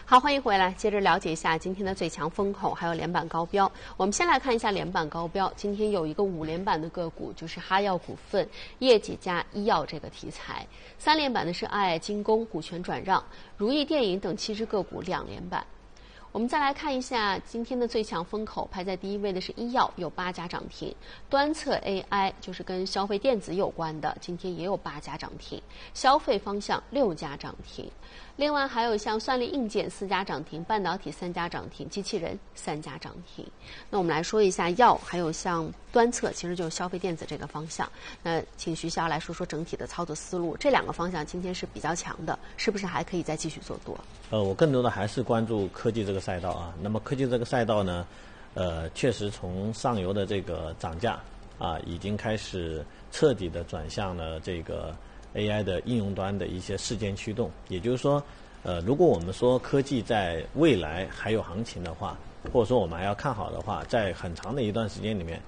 好，欢迎回来，接着了解一下今天的最强风口，还有连板高标。我们先来看一下连板高标，今天有一个5连板的个股，就是哈药股份、业绩加医药这个题材；3连板的是爱精工股权转让、如意电影等7只个股2连板。我们再来看一下今天的最强风口，排在第1位的是医药，有8家涨停；端测 AI 就是跟消费电子有关的，今天也有8家涨停；消费方向6家涨停。另外还有像算力硬件4家涨停，半导体3家涨停，机器人3家涨停。那我们来说一下药，还有像端测，其实就是消费电子这个方向。那请徐骁来说说整体的操作思路，这2个方向今天是比较强的，是不是还可以再继续做多？ 我更多的还是关注科技这个赛道啊。那么科技这个赛道呢，确实从上游的这个涨价啊，已经开始彻底的转向了这个 AI 的应用端的一些事件驱动。也就是说，如果我们说科技在未来还有行情的话，或者说我们还要看好的话，在很长的一段时间里面，